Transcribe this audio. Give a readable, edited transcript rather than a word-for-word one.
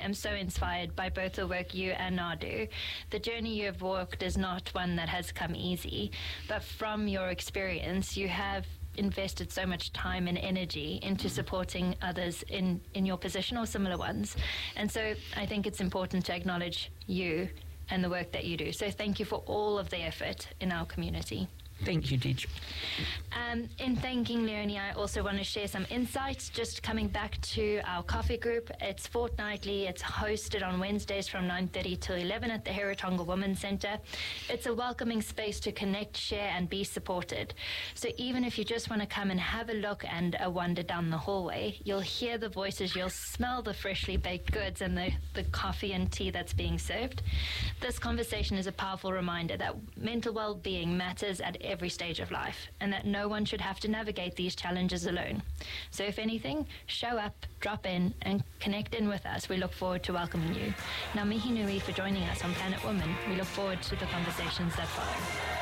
am so inspired by both the work you and Na do. The journey you have walked is not one that has come easy, but from your experience, you have invested so much time and energy into supporting others in your position or similar ones. And so I think it's important to acknowledge you and the work that you do. So thank you for all of the effort in our community. Thank you, Deirdre. In thanking Leonie, I also want to share some insights. Just coming back to our coffee group, it's fortnightly. It's hosted on Wednesdays from 9:30 till 11 at the Heritonga Women's Centre. It's a welcoming space to connect, share, and be supported. So even if you just want to come and have a look and a wander down the hallway, you'll hear the voices, you'll smell the freshly baked goods and the coffee and tea that's being served. This conversation is a powerful reminder that mental well-being matters at every stage of life, and that no one should have to navigate these challenges alone. So if anything, show up, drop in, and connect in with us. We look forward to welcoming you. Ngā mihi nui for joining us on Planet Woman. We look forward to the conversations that follow.